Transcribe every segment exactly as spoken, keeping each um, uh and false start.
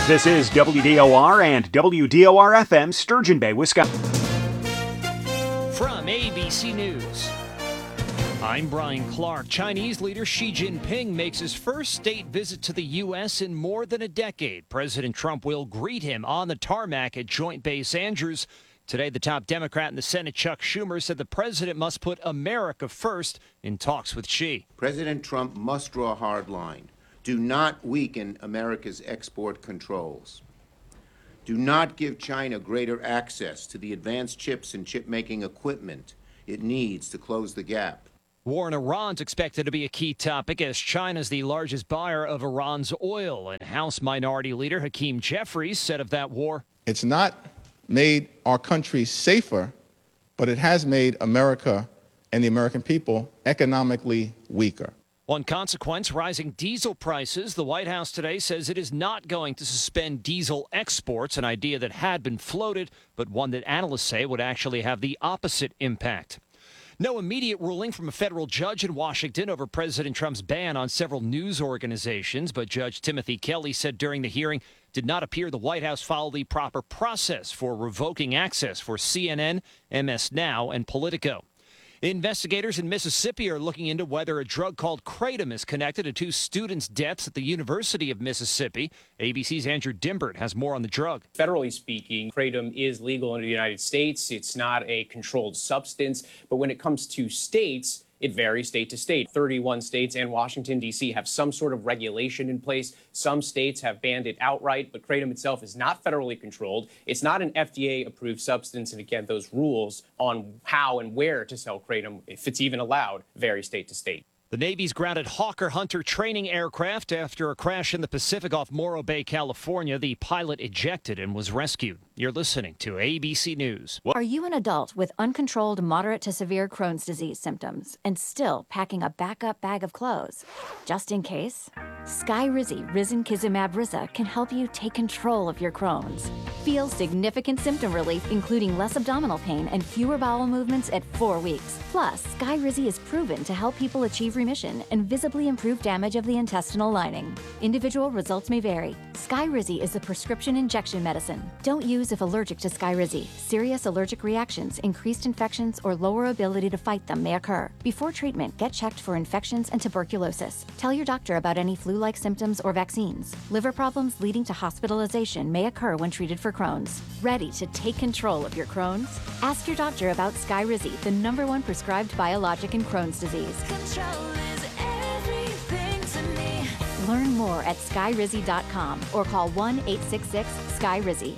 This is W D O R and W D O R F M, Sturgeon Bay, Wisconsin. From A B C News, I'm Brian Clark. Chinese leader Xi Jinping makes his first state visit to the U S in more than a decade. President Trump will greet him on the tarmac at Joint Base Andrews. Today, the top Democrat in the Senate, Chuck Schumer, said the president must put America first in talks with Xi. President Trump must draw a hard line. Do not weaken America's export controls. Do not give China greater access to the advanced chips and chip-making equipment it needs to close the gap. War in Iran's expected to be a key topic as China's the largest buyer of Iran's oil. And House Minority Leader Hakeem Jeffries said of that war, "It's not made our country safer, but it has made America and the American people economically weaker." One consequence, rising diesel prices. The White House today says it is not going to suspend diesel exports, an idea that had been floated, but one that analysts say would actually have the opposite impact. No immediate ruling from a federal judge in Washington over President Trump's ban on several news organizations, but Judge Timothy Kelly said during the hearing did not appear the White House followed the proper process for revoking access for C N N, M S Now, and Politico. Investigators in Mississippi are looking into whether a drug called Kratom is connected to two students' deaths at the University of Mississippi. A B C's Andrew Dimbert has more on the drug. Federally speaking, Kratom is legal in the United States. It's not a controlled substance. But when it comes to states, it varies state to state. thirty-one states and Washington, D C have some sort of regulation in place. Some states have banned it outright, but Kratom itself is not federally controlled. It's not an F D A-approved substance. And again, those rules on how and where to sell Kratom, if it's even allowed, vary state to state. The Navy's grounded Hawker Hunter training aircraft after a crash in the Pacific off Morro Bay, California. The pilot ejected and was rescued. You're listening to A B C News. Are you an adult with uncontrolled moderate to severe Crohn's disease symptoms and still packing a backup bag of clothes? Just in case? Skyrizi Risankizumab Riza can help you take control of your Crohn's. Feel significant symptom relief, including less abdominal pain and fewer bowel movements at four weeks. Plus, Skyrizi is proven to help people achieve remission and visibly improve damage of the intestinal lining. Individual results may vary. Skyrizi is a prescription injection medicine. Don't use if allergic to Skyrizi. Serious allergic reactions, increased infections, or lower ability to fight them may occur. Before treatment, get checked for infections and tuberculosis. Tell your doctor about any flu-like symptoms or vaccines. Liver problems leading to hospitalization may occur when treated for Crohn's. Ready to take control of your Crohn's? Ask your doctor about Skyrizi, the number one prescribed biologic in Crohn's disease. Control is everything to me. Learn more at skyrizi dot com or call one eight six six Skyrizi.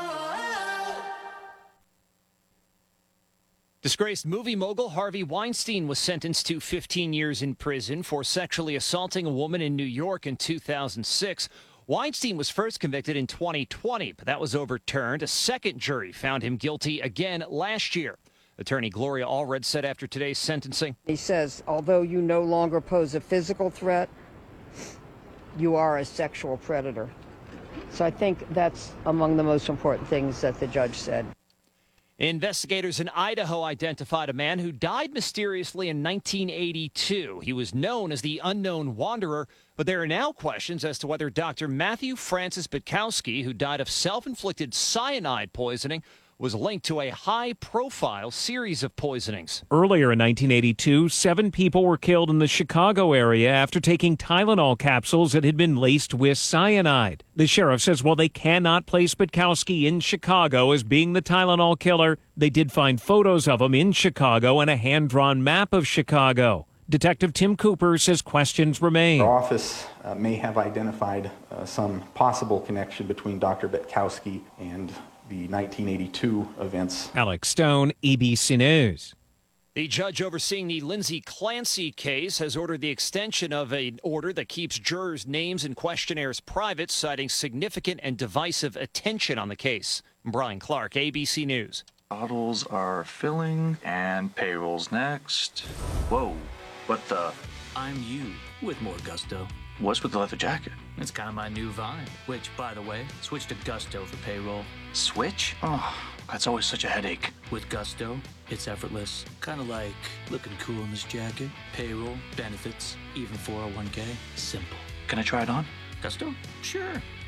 Disgraced movie mogul Harvey Weinstein was sentenced to fifteen years in prison for sexually assaulting a woman in New York in two thousand six. Weinstein was first convicted in twenty twenty, but that was overturned. A second jury found him guilty again last year. Attorney Gloria Allred said after today's sentencing, he says, although you no longer pose a physical threat, you are a sexual predator. So I think that's among the most important things that the judge said. Investigators in Idaho identified a man who died mysteriously in nineteen eighty-two. He was known as the Unknown Wanderer, but there are now questions as to whether Doctor Matthew Francis Bitkowski, who died of self-inflicted cyanide poisoning, was linked to a high-profile series of poisonings. Earlier in nineteen eighty-two, seven people were killed in the Chicago area after taking Tylenol capsules that had been laced with cyanide. The sheriff says while they cannot place Bitkowski in Chicago as being the Tylenol killer, they did find photos of him in Chicago and a hand-drawn map of Chicago. Detective Tim Cooper says questions remain. Our office uh, may have identified uh, some possible connection between Doctor Bitkowski and the nineteen eighty-two events. Alex Stone, A B C News. The judge overseeing the Lindsay Clancy case has ordered the extension of an order that keeps jurors' names and questionnaires private, citing significant and divisive attention on the case. Brian Clark, A B C News. Bottles are filling and payroll's next. Whoa, what the? I'm you with more gusto. What's with the leather jacket? It's kind of my new vibe, which, by the way, switch to Gusto for payroll. Switch? Oh, that's always such a headache. With Gusto, it's effortless. Kind of like looking cool in this jacket. Payroll, benefits, even four oh one k. Simple. Can I try it on? Gusto? Sure.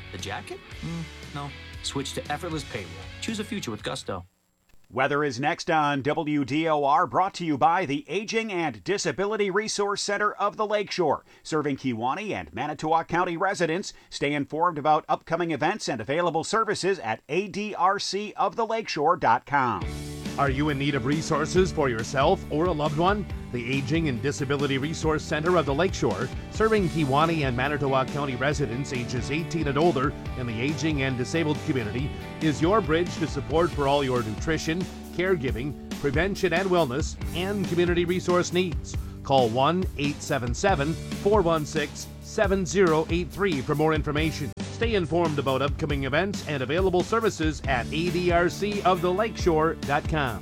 The jacket? Mm, no. Switch to effortless payroll. Choose a future with Gusto. Weather is next on W D O R, brought to you by the Aging and Disability Resource Center of the Lakeshore, serving Kewaunee and Manitowoc County residents. Stay informed about upcoming events and available services at A D R C of the lakeshore dot com. Are you in need of resources for yourself or a loved one? The Aging and Disability Resource Center of the Lakeshore, serving Kewaunee and Manitowoc County residents ages eighteen and older in the aging and disabled community, is your bridge to support for all your nutrition, caregiving, prevention and wellness, and community resource needs. Call one eight seven seven, four one six, seven zero eight three for more information. Stay informed about upcoming events and available services at A D R C of the lakeshore dot com.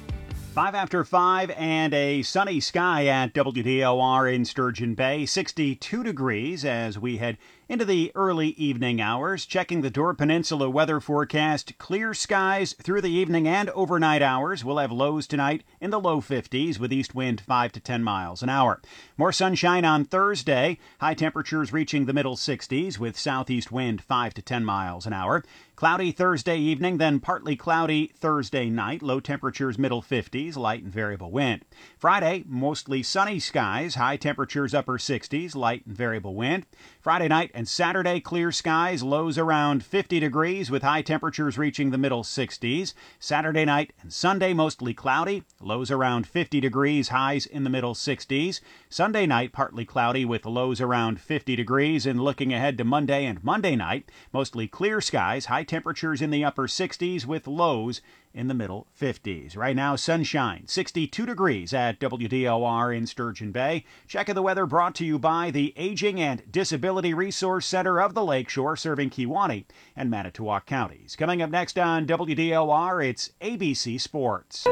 Five after five and a sunny sky at W D O R in Sturgeon Bay. sixty-two degrees as we head into the early evening hours. Checking the Door Peninsula weather forecast. Clear skies through the evening and overnight hours. We'll have lows tonight in the low fifties with east wind five to ten miles an hour. More sunshine on Thursday. High temperatures reaching the middle sixties with southeast wind five to ten miles an hour. Cloudy Thursday evening, then partly cloudy Thursday night. Low temperatures middle fifties, light and variable wind. Friday, mostly sunny skies. High temperatures upper sixties, light and variable wind. Friday night and Saturday, clear skies. Lows around fifty degrees with high temperatures reaching the middle sixties. Saturday night and Sunday, mostly cloudy. Lows around fifty degrees, highs in the middle sixties. Sunday night, partly cloudy with lows around fifty degrees. And looking ahead to Monday and Monday night, mostly clear skies. High temperatures in the upper sixties with lows in the middle fifties. Right now, sunshine, sixty-two degrees at W D O R in Sturgeon Bay. Check of the weather brought to you by the Aging and Disability Resource Center of the Lakeshore, serving Kewaunee and Manitowoc counties. Coming up next on W D O R, it's A B C Sports.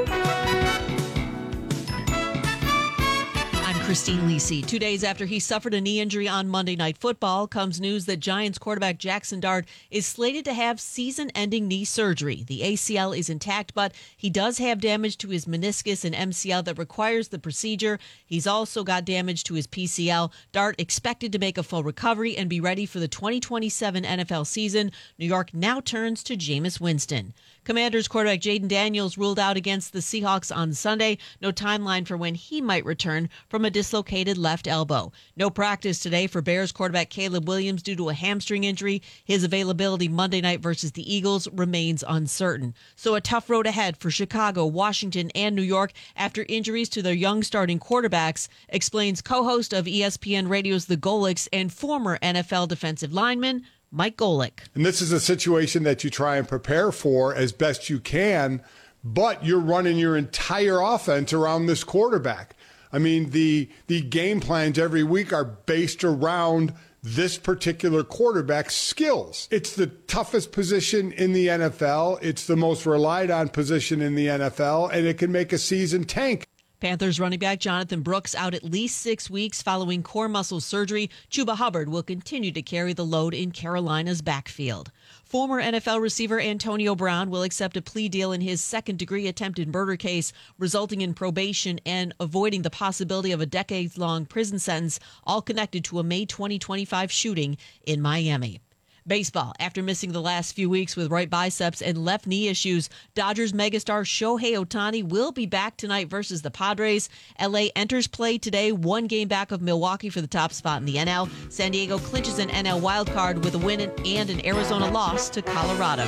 Christine Lisi. Two days after he suffered a knee injury on Monday Night Football comes news that Giants quarterback Jackson Dart is slated to have season-ending knee surgery. The A C L is intact, but he does have damage to his meniscus and M C L that requires the procedure. He's also got damage to his P C L. Dart expected to make a full recovery and be ready for the twenty twenty-seven N F L season. New York now turns to Jameis Winston. Commanders quarterback Jaden Daniels ruled out against the Seahawks on Sunday. No timeline for when he might return from a dislocated left elbow. No practice today for Bears quarterback Caleb Williams due to a hamstring injury. His availability Monday night versus the Eagles remains uncertain. So a tough road ahead for Chicago, Washington, and New York after injuries to their young starting quarterbacks, explains co-host of E S P N Radio's The Golics and former N F L defensive lineman Mike Golic. And this is a situation that you try and prepare for as best you can, but you're running your entire offense around this quarterback. I mean, the the game plans every week are based around this particular quarterback's skills. It's the toughest position in the N F L. It's the most relied on position in the N F L, and it can make a season tank. Panthers running back Jonathan Brooks out at least six weeks following core muscle surgery. Chuba Hubbard will continue to carry the load in Carolina's backfield. Former N F L receiver Antonio Brown will accept a plea deal in his second-degree attempted murder case, resulting in probation and avoiding the possibility of a decades-long prison sentence, all connected to a May twenty twenty-five shooting in Miami. Baseball. After missing the last few weeks with right biceps and left knee issues, Dodgers megastar Shohei Ohtani will be back tonight versus the Padres. L A enters play today, one game back of Milwaukee for the top spot in the N L. San Diego clinches an N L wildcard with a win and an Arizona loss to Colorado.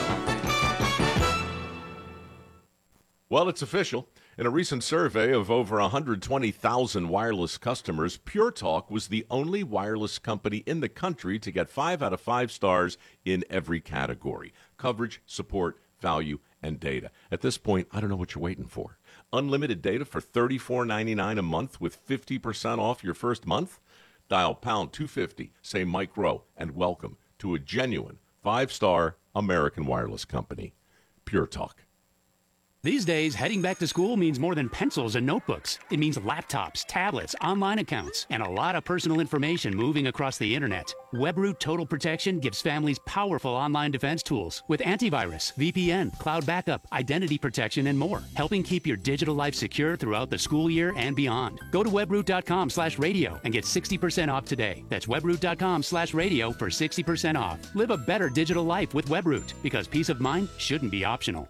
Well, it's official. In a recent survey of over one hundred twenty thousand wireless customers, Pure Talk was the only wireless company in the country to get five out of five stars in every category: coverage, support, value, and data. At this point, I don't know what you're waiting for. Unlimited data for thirty-four ninety-nine a month with fifty percent off your first month? Dial pound two fifty, say Mike Rowe, and welcome to a genuine five-star American wireless company, Pure Talk. These days, heading back to school means more than pencils and notebooks. It means laptops, tablets, online accounts, and a lot of personal information moving across the internet. Webroot Total Protection gives families powerful online defense tools with antivirus, V P N, cloud backup, identity protection, and more, helping keep your digital life secure throughout the school year and beyond. Go to webroot.com slash radio and get sixty percent off today. That's webroot.com slash radio for sixty percent off. Live a better digital life with Webroot, because peace of mind shouldn't be optional.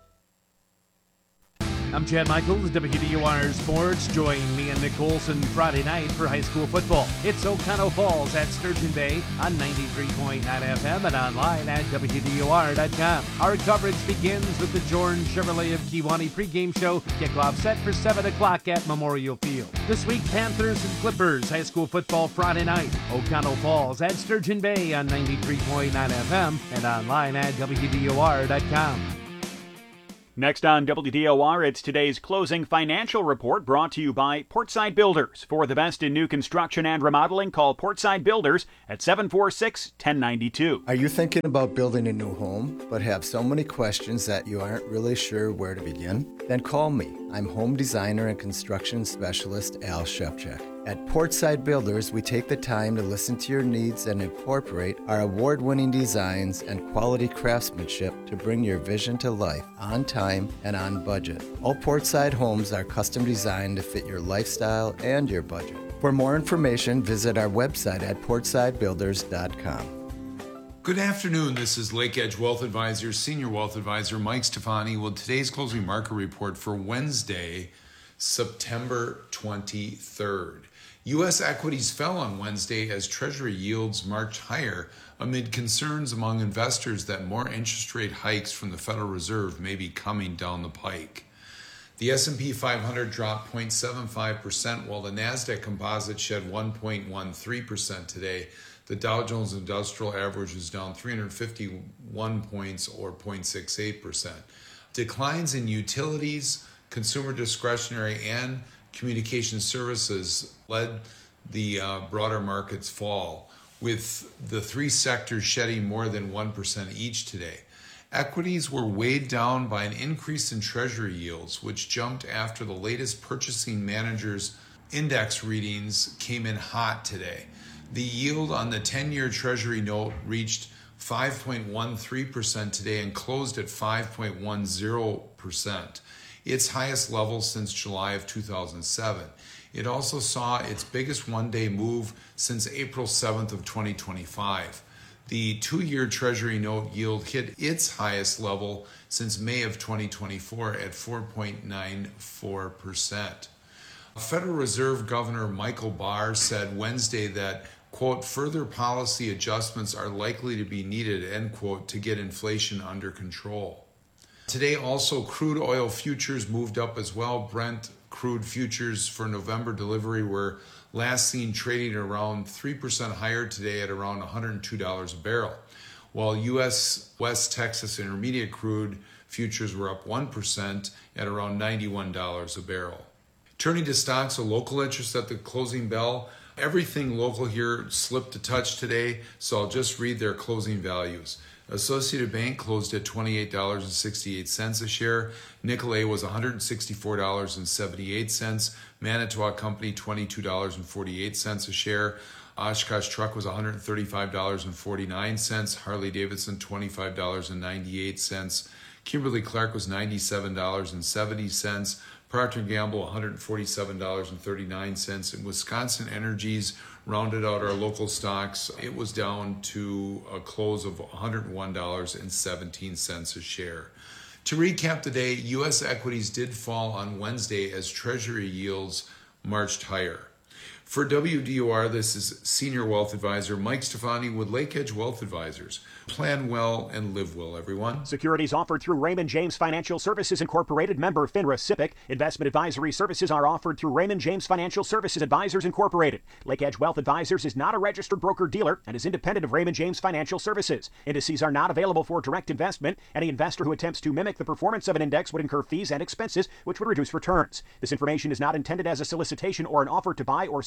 I'm Chad Michaels, W D O R Sports. Join me and Nick Olson Friday night for high school football. It's Oconto Falls at Sturgeon Bay on ninety-three point nine F M and online at W D O R dot com. Our coverage begins with the Jordan Chevrolet of Kewanee pregame show. Kickoff set for seven o'clock at Memorial Field. This week, Panthers and Clippers high school football Friday night. Oconto Falls at Sturgeon Bay on ninety-three point nine F M and online at W D O R dot com. Next on W D O R, it's today's closing financial report brought to you by Portside Builders. For the best in new construction and remodeling, call Portside Builders at seven four six, one zero nine two. Are you thinking about building a new home, but have so many questions that you aren't really sure where to begin? Then call me. I'm home designer and construction specialist Al Shevchak. At Portside Builders, we take the time to listen to your needs and incorporate our award-winning designs and quality craftsmanship to bring your vision to life on time and on budget. All Portside homes are custom designed to fit your lifestyle and your budget. For more information, visit our website at portside builders dot com. Good afternoon. This is Lake Edge Wealth Advisors Senior Wealth Advisor Mike Stefani with today's closing market report for Wednesday, September twenty-third. U S equities fell on Wednesday as Treasury yields marched higher amid concerns among investors that more interest rate hikes from the Federal Reserve may be coming down the pike. The S and P five hundred dropped zero point seven five percent while the NASDAQ Composite shed one point one three percent today. The Dow Jones Industrial Average was down three hundred fifty-one points or zero point six eight percent. Declines in utilities, consumer discretionary, and communication services led the uh, broader market's fall, with the three sectors shedding more than one percent each today. Equities were weighed down by an increase in Treasury yields, which jumped after the latest Purchasing Managers Index readings came in hot today. The yield on the ten-year Treasury note reached five point one three percent today and closed at five point one zero percent. Its highest level since July of two thousand seven. It also saw its biggest one-day move since April seventh of twenty twenty-five. The two-year Treasury note yield hit its highest level since May of twenty twenty-four at four point nine four percent. Federal Reserve Governor Michael Barr said Wednesday that, quote, further policy adjustments are likely to be needed, end quote, to get inflation under control. Today also, crude oil futures moved up as well. Brent crude futures for November delivery were last seen trading around three percent higher today at around one hundred two dollars a barrel, while U S West Texas Intermediate crude futures were up one percent at around ninety-one dollars a barrel. Turning to stocks of local interest at the closing bell, everything local here slipped a touch today, so I'll just read their closing values. Associated Bank closed at twenty-eight dollars and sixty-eight cents a share. Nicolay was one hundred sixty-four dollars and seventy-eight cents. Manitowoc Company, twenty-two dollars and forty-eight cents a share. Oshkosh Truck was one hundred thirty-five dollars and forty-nine cents. Harley Davidson, twenty-five dollars and ninety-eight cents. Kimberly Clark was ninety-seven dollars and seventy cents. Procter and Gamble, one hundred forty-seven dollars and thirty-nine cents. And Wisconsin Energies rounded out our local stocks. It was down to a close of one hundred one dollars and seventeen cents a share. To recap today, U S equities did fall on Wednesday as Treasury yields marched higher. For W D O R, this is Senior Wealth Advisor Mike Stefani with Lake Edge Wealth Advisors. Plan well and live well, everyone. Securities offered through Raymond James Financial Services Incorporated, member FINRA SIPC. Investment advisory services are offered through Raymond James Financial Services Advisors Incorporated. Lake Edge Wealth Advisors is not a registered broker-dealer and is independent of Raymond James Financial Services. Indices are not available for direct investment. Any investor who attempts to mimic the performance of an index would incur fees and expenses, which would reduce returns. This information is not intended as a solicitation or an offer to buy or sell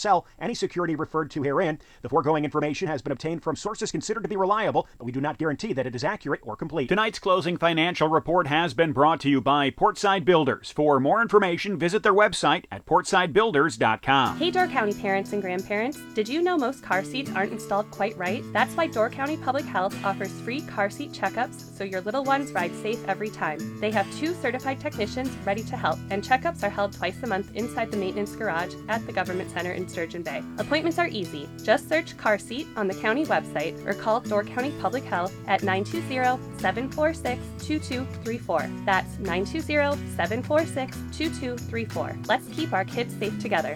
sell any security referred to herein. The foregoing information has been obtained from sources considered to be reliable, but we do not guarantee that it is accurate or complete. Tonight's closing financial report has been brought to you by Portside Builders. For more information, visit their website at portside builders dot com. Hey Door County parents and grandparents, did you know most car seats aren't installed quite right? That's why Door County Public Health offers free car seat checkups so your little ones ride safe every time. They have two certified technicians ready to help, and checkups are held twice a month inside the maintenance garage at the Government Center in Sturgeon Bay. Appointments are easy. Just search car seat on the county website or call Door County Public Health at nine two zero, seven four six, two two three four. That's nine two zero, seven four six, two two three four. Let's keep our kids safe together.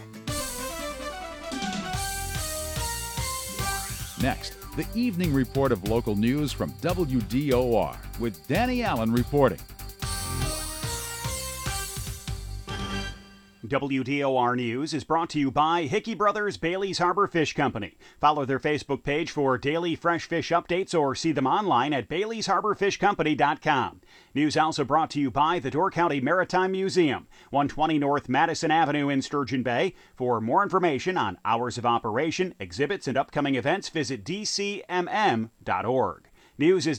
Next, the evening report of local news from W D O R with Danny Allen reporting. W D O R News is brought to you by Hickey Brothers Bailey's Harbor Fish Company. Follow their Facebook page for daily fresh fish updates or see them online at baileys harbor fish company dot com. News also brought to you by the Door County Maritime Museum, one twenty North Madison Avenue in Sturgeon Bay. For more information on hours of operation, exhibits, and upcoming events, visit d c m m dot org. News is